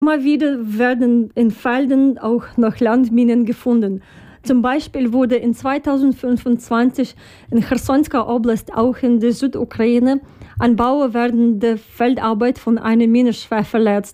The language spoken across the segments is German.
Immer wieder werden in Feldern auch noch Landminen gefunden. Zum Beispiel wurde in 2025 in Chersonska Oblast, auch in der Südukraine, ein Bauer während der Feldarbeit von einer Mine schwer verletzt.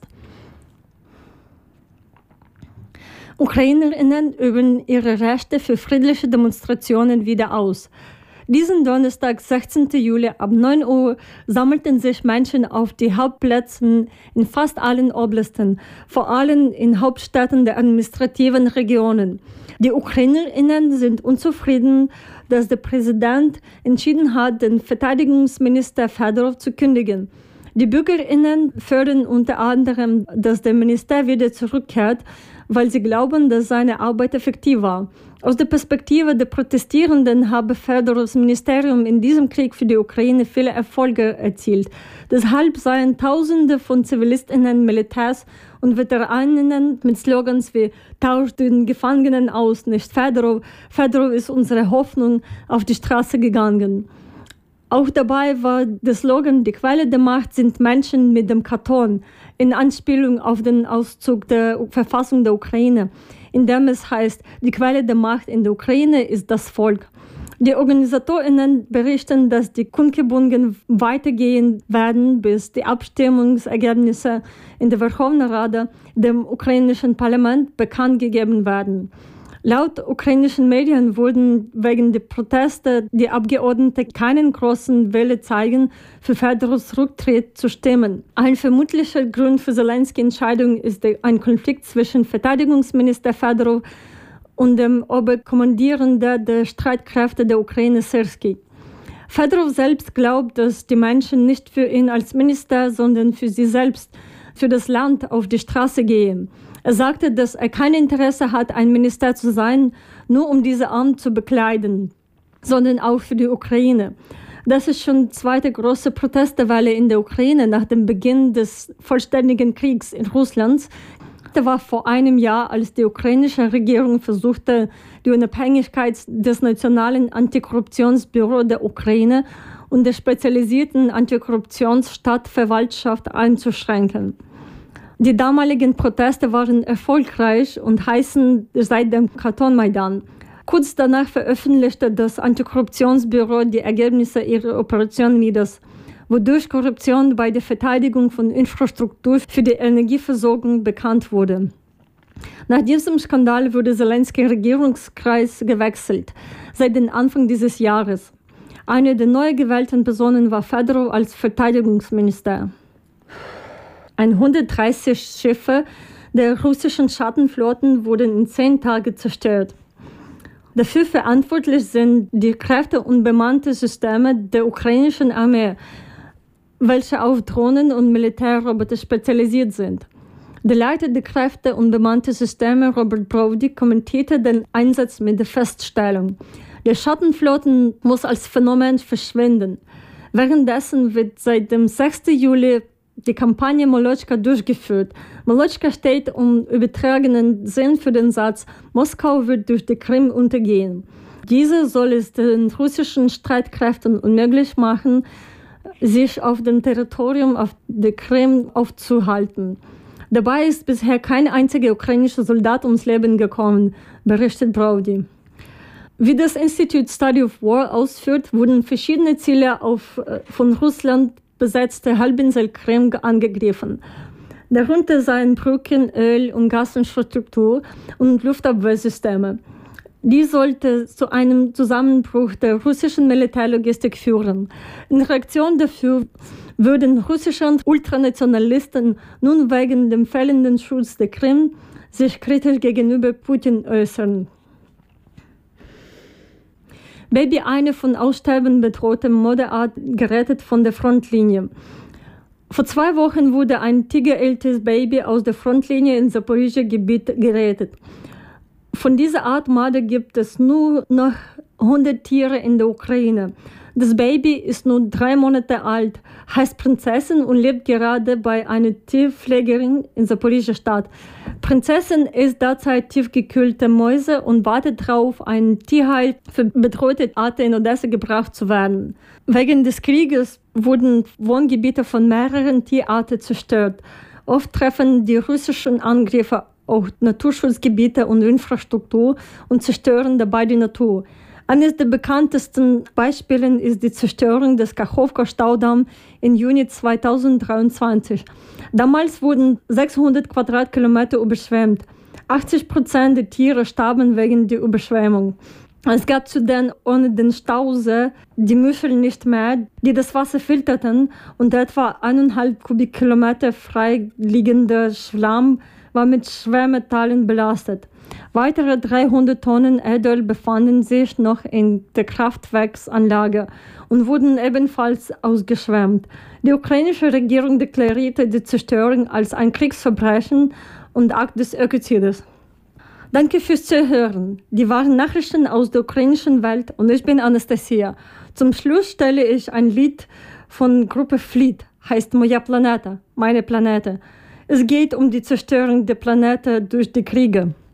UkrainerInnen üben ihre Rechte für friedliche Demonstrationen wieder aus. Diesen Donnerstag, 16. Juli, ab 9 Uhr sammelten sich Menschen auf die Hauptplätzen in fast allen Oblasten, vor allem in Hauptstädten der administrativen Regionen. Die UkrainerInnen sind unzufrieden, dass der Präsident entschieden hat, den Verteidigungsminister Fedorov zu kündigen. Die BürgerInnen fördern unter anderem, dass der Minister wieder zurückkehrt, weil sie glauben, dass seine Arbeit effektiv war. Aus der Perspektive der Protestierenden habe Fedorovs Ministerium in diesem Krieg für die Ukraine viele Erfolge erzielt. Deshalb seien Tausende von ZivilistInnen, Militärs und VeteranInnen mit Slogans wie „Tauscht den Gefangenen aus, nicht Fedorov, Fedorov ist unsere Hoffnung“ auf die Straße gegangen. Auch dabei war der Slogan „Die Quelle der Macht sind Menschen mit dem Karton“, in Anspielung auf den Auszug der Verfassung der Ukraine, in dem es heißt, die Quelle der Macht in der Ukraine ist das Volk. Die OrganisatorInnen berichten, dass die Kundgebungen weitergehen werden, bis die Abstimmungsergebnisse in der Verkhovna Rada, dem ukrainischen Parlament, bekannt gegeben werden. Laut ukrainischen Medien wurden wegen der Proteste die Abgeordneten keinen großen Wille zeigen, für Fedorovs Rücktritt zu stimmen. Ein vermutlicher Grund für Zelenskys Entscheidung ist ein Konflikt zwischen Verteidigungsminister Fedorov und dem Oberkommandierenden der Streitkräfte der Ukraine, Syrskyi. Fedorov selbst glaubt, dass die Menschen nicht für ihn als Minister, sondern für sie selbst, für das Land auf die Straße gehen. Er sagte, dass er kein Interesse hat, ein Minister zu sein, nur um dieses Amt zu bekleiden, sondern auch für die Ukraine. Das ist schon die zweite große Protestwelle in der Ukraine nach dem Beginn des vollständigen Kriegs in Russland. Das war vor einem Jahr, als die ukrainische Regierung versuchte, die Unabhängigkeit des Nationalen Antikorruptionsbüros der Ukraine und der spezialisierten Antikorruptionsstadtverwaltschaft einzuschränken. Die damaligen Proteste waren erfolgreich und heißen seit dem Kartonmaidan. Kurz danach veröffentlichte das Antikorruptionsbüro die Ergebnisse ihrer Operation Midas, wodurch Korruption bei der Verteidigung von Infrastruktur für die Energieversorgung bekannt wurde. Nach diesem Skandal wurde Zelenskys Regierungskreis gewechselt, seit dem Anfang dieses Jahres. Eine der neu gewählten Personen war Fedorov als Verteidigungsminister. 130 Schiffe der russischen Schattenflotten wurden in 10 Tagen zerstört. Dafür verantwortlich sind die Kräfte- und bemannte Systeme der ukrainischen Armee, welche auf Drohnen und Militärroboter spezialisiert sind. Der Leiter der Kräfte- und bemannte Systeme, Robert Brody, kommentierte den Einsatz mit der Feststellung: Der Schattenflotten muss als Phänomen verschwinden. Währenddessen wird seit dem 6. Juli die Kampagne Molotschka durchgeführt. Molotschka steht im übertragenen Sinn für den Satz: Moskau wird durch die Krim untergehen. Diese soll es den russischen Streitkräften unmöglich machen, sich auf dem Territorium auf der Krim aufzuhalten. Dabei ist bisher kein einziger ukrainischer Soldat ums Leben gekommen, berichtet Brody. Wie das Institute Study of War ausführt, wurden verschiedene Ziele auf von Russland besetzte Halbinsel Krim angegriffen. Darunter seien Brücken, Öl- und Gasinfrastruktur und Luftabwehrsysteme. Dies sollte zu einem Zusammenbruch der russischen Militärlogistik führen. In Reaktion dafür würden russische Ultranationalisten nun wegen dem fehlenden Schutz der Krim sich kritisch gegenüber Putin äußern. Baby, eine von Aussterben bedrohte Modeart, gerettet von der Frontlinie. Vor 2 Wochen wurde ein tigerältes Baby aus der Frontlinie in Zaporizhzhia-Gebiet gerettet. Von dieser Art Made gibt es nur noch 100 Tiere in der Ukraine. Das Baby ist nur 3 Monate alt, heißt Prinzessin und lebt gerade bei einer Tierpflegerin in Zaporizhzhia-Stadt. Prinzessin isst derzeit tiefgekühlte Mäuse und wartet darauf, ein Tierheil für bedrohte Arten in Odessa gebracht zu werden. Wegen des Krieges wurden Wohngebiete von mehreren Tierarten zerstört. Oft treffen die russischen Angriffe auch Naturschutzgebiete und Infrastruktur und zerstören dabei die Natur. Eines der bekanntesten Beispiele ist die Zerstörung des Kachowka-Staudamms im Juni 2023. Damals wurden 600 Quadratkilometer überschwemmt. 80% der Tiere starben wegen der Überschwemmung. Es gab zudem ohne den Stausee die Muschel nicht mehr, die das Wasser filterten, und etwa 1,5 Kubikkilometer freiliegender Schlamm war mit Schwermetallen belastet. Weitere 300 Tonnen Erdöl befanden sich noch in der Kraftwerksanlage und wurden ebenfalls ausgeschwemmt. Die ukrainische Regierung deklarierte die Zerstörung als ein Kriegsverbrechen und Akt des Ökozides. Danke fürs Zuhören. Die waren Nachrichten aus der ukrainischen Welt und ich bin Anastasia. Zum Schluss stelle ich ein Lied von Gruppe Fleet, heißt Moja Planeta, meine Planete. Es geht um die Zerstörung der Planete durch die Kriege.